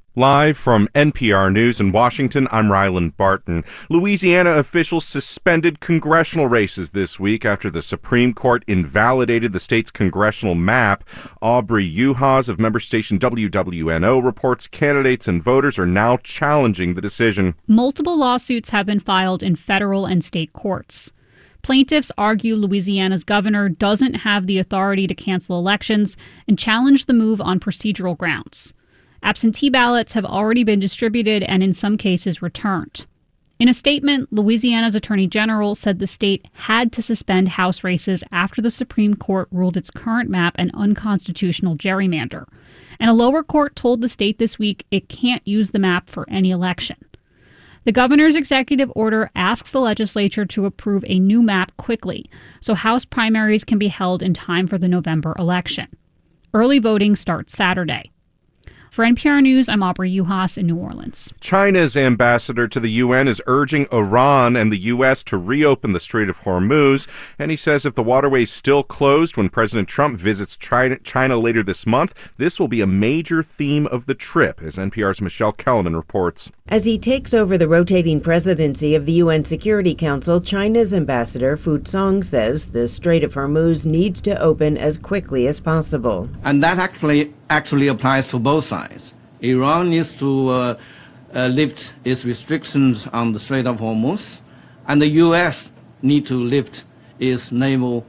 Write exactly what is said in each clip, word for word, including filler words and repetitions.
Live from N P R News in Washington, I'm Ryland Barton. Louisiana officials suspended congressional races this week after the Supreme Court invalidated the state's congressional map. Aubrey Uhas of member station W W N O reports candidates and voters are now challenging the decision. Multiple lawsuits have been filed in federal and state courts. Plaintiffs argue Louisiana's governor doesn't have the authority to cancel elections and challenge the move on procedural grounds. Absentee ballots have already been distributed and in some cases returned. In a statement, Louisiana's Attorney General said the state had to suspend House races after the Supreme Court ruled its current map an unconstitutional gerrymander. And a lower court told the state this week it can't use the map for any election. The governor's executive order asks the legislature to approve a new map quickly so House primaries can be held in time for the November election. Early voting starts Saturday. For N P R News, I'm Aubrey Uhas in New Orleans. China's ambassador to the U N is urging Iran and the U S to reopen the Strait of Hormuz, and he says if the waterway is still closed when President Trump visits China, China later this month, this will be a major theme of the trip, as N P R's Michelle Kellerman reports. As he takes over the rotating presidency of the U N Security Council, China's ambassador Fu Song says the Strait of Hormuz needs to open as quickly as possible. And that actually actually applies to both sides. Iran needs to uh, uh, lift its restrictions on the Strait of Hormuz, and the U S need to lift its naval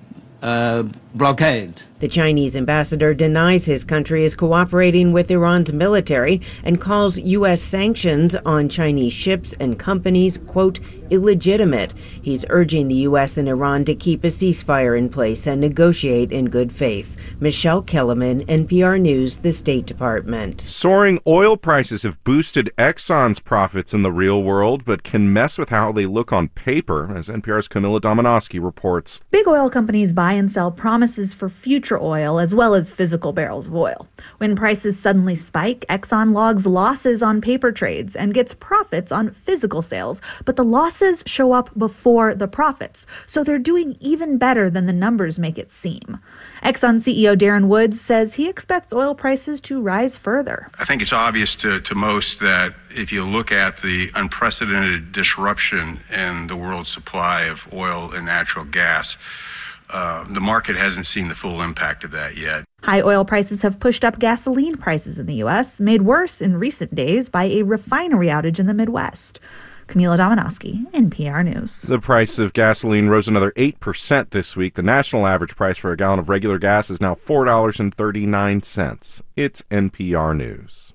uh, blockade. The Chinese ambassador denies his country is cooperating with Iran's military and calls U S sanctions on Chinese ships and companies, quote, illegitimate. He's urging the U S and Iran to keep a ceasefire in place and negotiate in good faith. Michelle Kellerman, N P R News, the State Department. Soaring oil prices have boosted Exxon's profits in the real world, but can mess with how they look on paper, as N P R's Camilla Domonoske reports. Big oil companies buy and sell promises for future oil as well as physical barrels of oil. When prices suddenly spike, Exxon logs losses on paper trades and gets profits on physical sales, but the losses show up before the profits, so they're doing even better than the numbers make it seem. Exxon C E O Darren Woods says he expects oil prices to rise further. I think it's obvious to, to most that if you look at the unprecedented disruption in the world supply of oil and natural gas, Uh, the market hasn't seen the full impact of that yet. High oil prices have pushed up gasoline prices in the U S, made worse in recent days by a refinery outage in the Midwest. Camila Domonoske, N P R News. The price of gasoline rose another eight percent this week. The national average price for a gallon of regular gas is now four dollars and thirty-nine cents. It's N P R News.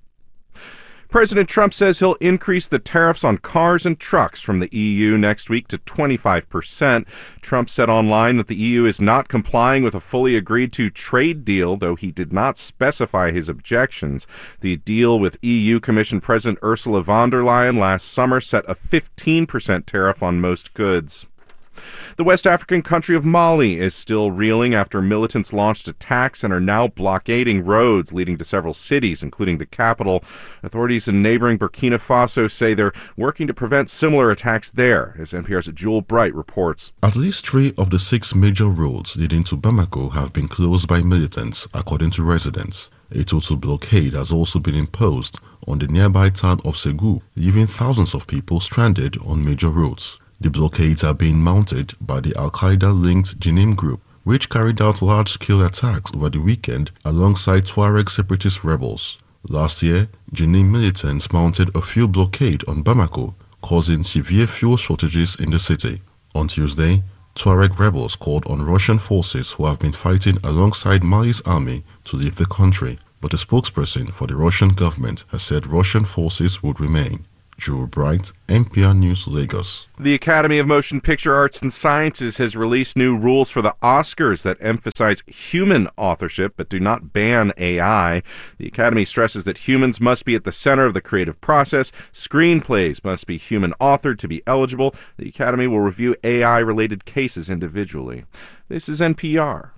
President Trump says he'll increase the tariffs on cars and trucks from the E U next week to twenty-five percent. Trump said online that the E U is not complying with a fully agreed-to trade deal, though he did not specify his objections. The deal with E U Commission President Ursula von der Leyen last summer set a fifteen percent tariff on most goods. The West African country of Mali is still reeling after militants launched attacks and are now blockading roads leading to several cities, including the capital. Authorities in neighboring Burkina Faso say they're working to prevent similar attacks there, as N P R's Jewel Bright reports. At least three of the six major roads leading to Bamako have been closed by militants, according to residents. A total blockade has also been imposed on the nearby town of Ségou, leaving thousands of people stranded on major roads. The blockades are being mounted by the Al-Qaeda-linked Jenim group, which carried out large-scale attacks over the weekend alongside Tuareg separatist rebels. Last year, Jenim militants mounted a fuel blockade on Bamako, causing severe fuel shortages in the city. On Tuesday, Tuareg rebels called on Russian forces who have been fighting alongside Mali's army to leave the country, but a spokesperson for the Russian government has said Russian forces would remain. Drew Bright, N P R News, Lagos. The Academy of Motion Picture Arts and Sciences has released new rules for the Oscars that emphasize human authorship but do not ban A I. The Academy stresses that humans must be at the center of the creative process. Screenplays must be human authored to be eligible. The Academy will review A I-related cases individually. This is N P R.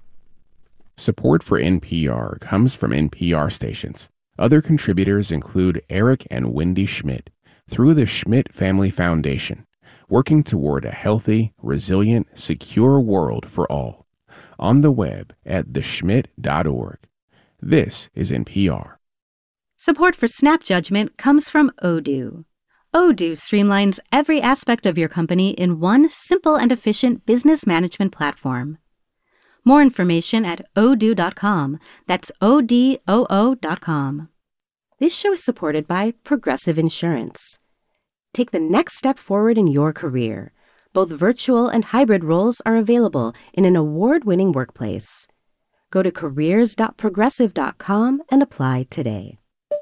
Support for N P R comes from N P R stations. Other contributors include Eric and Wendy Schmidt, through the Schmidt Family Foundation, working toward a healthy, resilient, secure world for all. On the web at the schmidt dot org. This is N P R. Support for Snap Judgment comes from Odoo. Odoo streamlines every aspect of your company in one simple and efficient business management platform. More information at odoo dot com. That's O D O O dot com. This show is supported by Progressive Insurance. Take the next step forward in your career. Both virtual and hybrid roles are available in an award-winning workplace. Go to careers dot progressive dot com and apply today.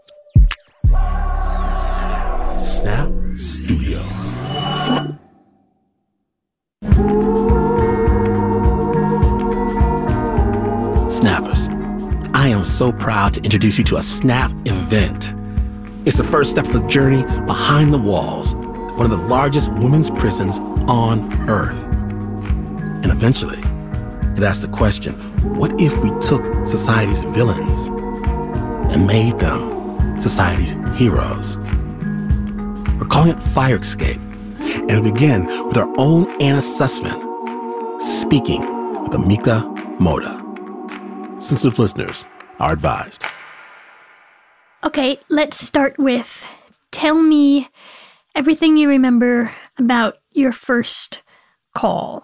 Snap Studios. Snappers, I am so proud to introduce you to a Snap event. It's the first step of the journey behind the walls, one of the largest women's prisons on Earth. And eventually, it asks the question, what if we took society's villains and made them society's heroes? We're calling it Fire Escape, and we begin with our own Anna Sussman, speaking with Amika Moda. Sensitive listeners are advised. Okay, let's start with, tell me everything you remember about your first call.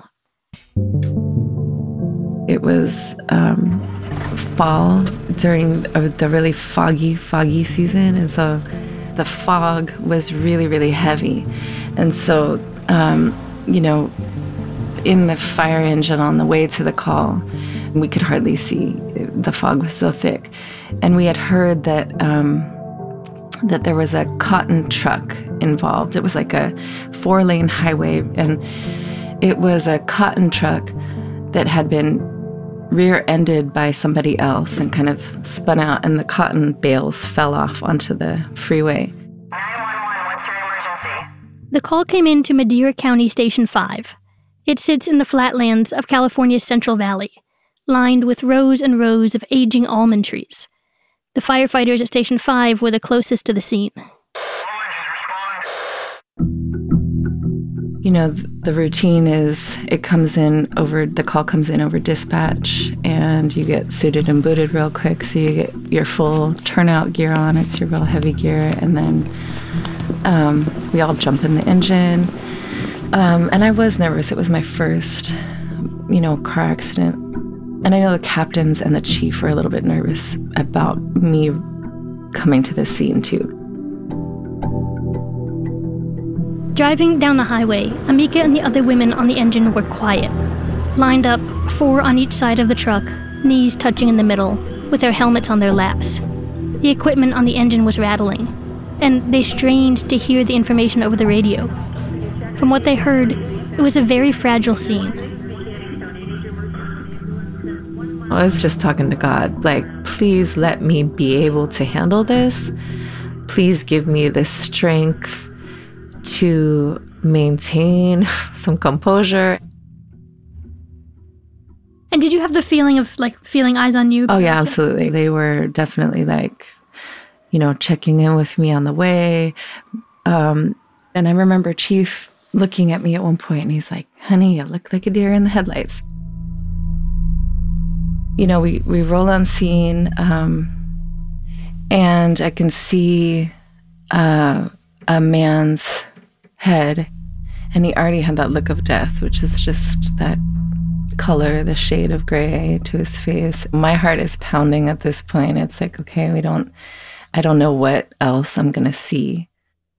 It was um, fall during the really foggy, foggy season, and so the fog was really, really heavy. And so, um, you know, in the fire engine on the way to the call, we could hardly see. The fog was so thick. And we had heard that um, that there was a cotton truck involved. It was like a four-lane highway, and it was a cotton truck that had been rear-ended by somebody else and kind of spun out, and the cotton bales fell off onto the freeway. nine one one, what's your emergency? The call came in to Madera County Station five. It sits in the flatlands of California's Central Valley, lined with rows and rows of aging almond trees. The firefighters at Station five were the closest to the scene. You know, the routine is it comes in over, the call comes in over dispatch, and you get suited and booted real quick, so you get your full turnout gear on. It's your real heavy gear, and then um, we all jump in the engine. Um, and I was nervous. It was my first, you know, car accident. And I know the captains and the chief were a little bit nervous about me coming to this scene, too. Driving down the highway, Amika and the other women on the engine were quiet, lined up, four on each side of the truck, knees touching in the middle, with their helmets on their laps. The equipment on the engine was rattling, and they strained to hear the information over the radio. From what they heard, it was a very fragile scene. I was just talking to God, like, please let me be able to handle this. Please give me the strength to maintain some composure. And did you have the feeling of, like, feeling eyes on you? Oh, yeah, absolutely. They were definitely, like, you know, checking in with me on the way. Um, and I remember Chief looking at me at one point, and he's like, honey, you look like a deer in the headlights. You know, we, we roll on scene, um, and I can see uh, a man's head, and he already had that look of death, which is just that color, the shade of gray to his face. My heart is pounding at this point. It's like, okay, we don't, I don't know what else I'm gonna see.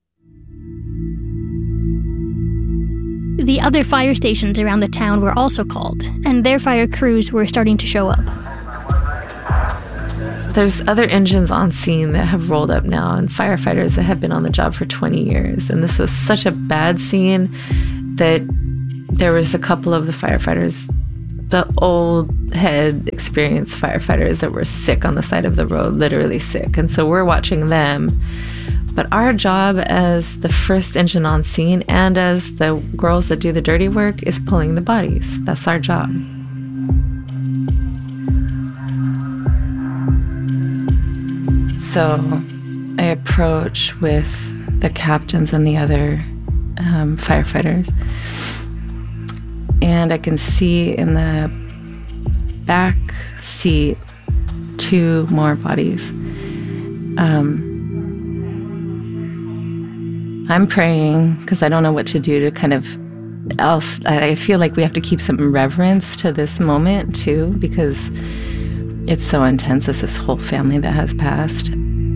The other fire stations around the town were also called, and their fire crews were starting to show up. There's other engines on scene that have rolled up now, and firefighters that have been on the job for twenty years. And this was such a bad scene that there was a couple of the firefighters, the old head experienced firefighters that were sick on the side of the road, literally sick. And so we're watching them. But our job as the first engine on scene and as the girls that do the dirty work is pulling the bodies. That's our job. So I approach with the captains and the other um, firefighters. And I can see in the back seat two more bodies. Um, I'm praying because I don't know what to do to kind of else. I feel like we have to keep some reverence to this moment too, because it's so intense. It's this whole family that has passed.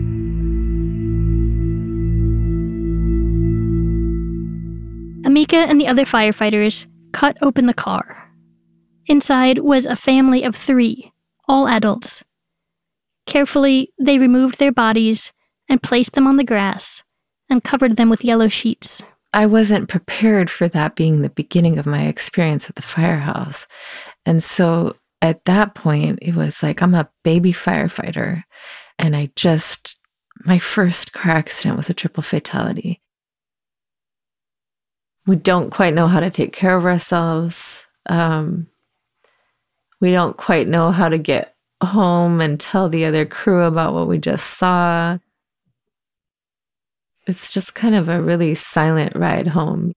Amika and the other firefighters cut open the car. Inside was a family of three, all adults. Carefully, they removed their bodies and placed them on the grass and covered them with yellow sheets. I wasn't prepared for that being the beginning of my experience at the firehouse. And so at that point, it was like, I'm a baby firefighter. And I just, my first car accident was a triple fatality. We don't quite know how to take care of ourselves. Um, we don't quite know how to get home and tell the other crew about what we just saw. It's just kind of a really silent ride home.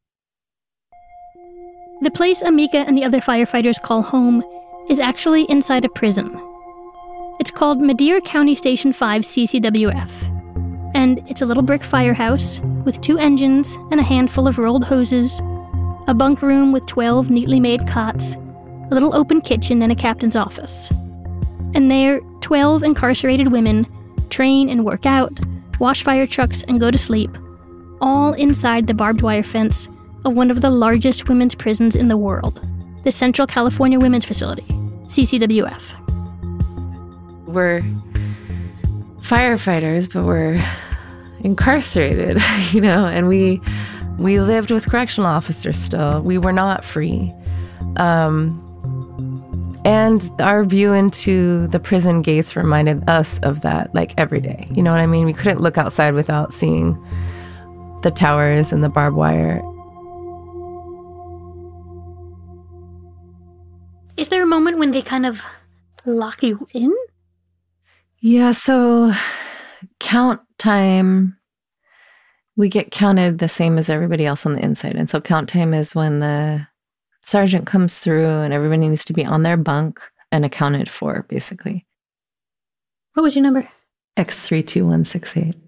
The place Amika and the other firefighters call home is actually inside a prison. It's called Madera County Station five C C W F. And it's a little brick firehouse with two engines and a handful of rolled hoses, a bunk room with twelve neatly made cots, a little open kitchen, and a captain's office. And there, twelve incarcerated women train and work out, wash fire trucks, and go to sleep, all inside the barbed wire fence of one of the largest women's prisons in the world, the Central California Women's Facility, C C W F. We're firefighters, but we're incarcerated, you know, and we we lived with correctional officers still. We were not free. Um, and our view into the prison gates reminded us of that, like, every day. You know what I mean? We couldn't look outside without seeing the towers and the barbed wire. Is there a moment when they kind of lock you in? Yeah, so count time, we get counted the same as everybody else on the inside. And so count time is when the sergeant comes through and everybody needs to be on their bunk and accounted for, basically. What was your number? X three two one six eight.